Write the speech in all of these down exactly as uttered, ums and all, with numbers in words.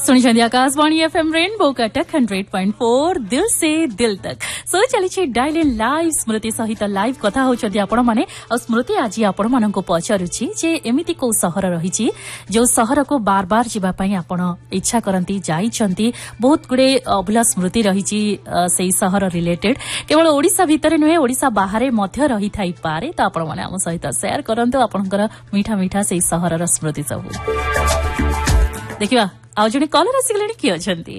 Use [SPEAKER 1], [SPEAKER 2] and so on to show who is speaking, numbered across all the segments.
[SPEAKER 1] सुनी Akashvani FM rainbow Cuttack hundred point four दिल से दिल तक सो चली डायल इन लाइव स्मृति सहित लाइव कथा होती आपण मैंने स्मृति आज आपण मान पचारुची जे एमिति को सहर रही जो सहर को बार बार जीवाई आपण इच्छा करती जाइछंती बहुत गुड़े अभुला स्मृति रही से सहर रिलेटेड केवल ओडिशा भितर नुहे ओडिशा बाहर मध्य रही थाई पारे तो आपण मैंने आम सहित शेयर करंतु आपणकर मीठा मीठा से सहर स्मृति सब देखिवा आज जने कॉलर आसिगले किए अछंती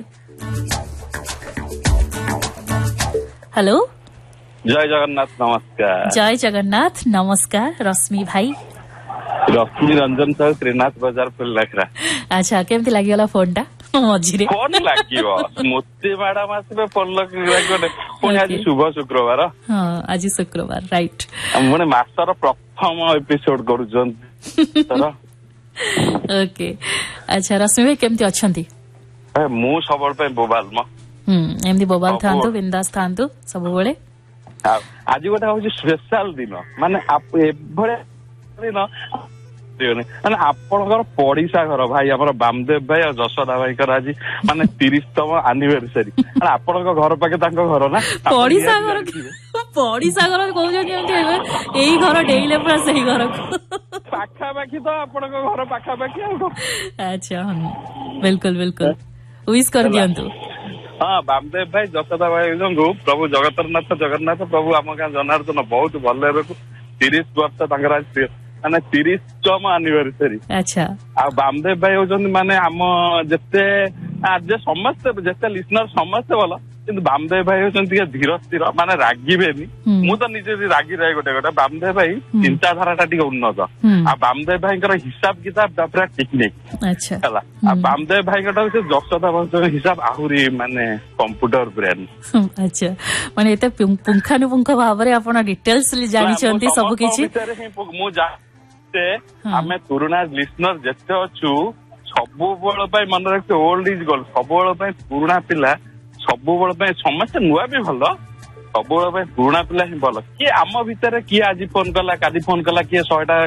[SPEAKER 1] हेलो
[SPEAKER 2] जय जगन्नाथ नमस्कार
[SPEAKER 1] जय जगन्नाथ नमस्कार रश्मि भाई
[SPEAKER 2] रश्मि रंजन सह त्रिनाथ बाजार फुललाखरा
[SPEAKER 1] अच्छा केमती लागिला फोन टा मझिरे
[SPEAKER 2] फोन लागियो मोते मैडम आसे फोन लागियो फोन आज शुभ शुक्रवार
[SPEAKER 1] हां आज शुक्रवार राइट
[SPEAKER 2] हमने मास्टर प्रथम एपिसोड करूछन तर
[SPEAKER 1] ओके अच्छा रश्मि भाई केमती अछंती
[SPEAKER 2] ए मु सबल पे बोबाल म
[SPEAKER 1] हम एमदी बोबाल थांतो बिंदास थांतो सब बेले
[SPEAKER 2] आज गोटे होची स्पेशल दिन माने आप एभळे दिन माने आपणकर पड़िसा घर भाई हमर बामदेव भाई और जशोदा भाई कर आज माने तीसतम एनिवर्सरी माने आपणकर घर पाके तांको घर ना
[SPEAKER 1] पड़िसा घर पड़िसा घर कहउ जे एमती एई घर डेइले पूरा सही घर
[SPEAKER 2] पाखा पाखी तो आपणकर घर पाखा पाखी
[SPEAKER 1] अच्छा बिल्कुल बिल्कुल विश कर दियंतु
[SPEAKER 2] हाँ बामदेव भाई जशोदा भाई जो प्रभु जगतरनाथ जगन्नाथ प्रभु आम गाँ जनार्दन बहुत भल तीस वर्ष आज माने तीसतम एनिवर्सरी
[SPEAKER 1] अच्छा
[SPEAKER 2] आ बामदेव भाई होचंदी माने आम जेते आज समस्ते जेते लिसनर समस्ते भल किंतु बामदेव भाई होचंदी के धीर स्थिर माने रागिबेनी मु तो निजे रागी रहे गोटे गोटे बामदेव भाई चिंताधाराटा टिके उन्नत आ बामदेव भाई हिसाब किताब पूरा टेक्निक
[SPEAKER 1] अच्छा
[SPEAKER 2] हला आ बामदेव भाई जशोदा भाई हिसाब आहुरी माने कंप्यूटर ब्रेन
[SPEAKER 1] अच्छा माने एते पुंखानुपुंख भाव रे आपण डिटेल्स जानि छंती सब किछि
[SPEAKER 2] मु जा आमे पुराना लिसनर जेते अछु सबु बेल पई मन रखते ओल्ड इज गोल्ड सबु बेल पई पुराना पिला सबु बेल पई समस्त नुआ भी भलो सबु बेल पई पुराना पिला ही भलो कि आम भितर कि आज फोन कला कादी फोन कला कि सौ टा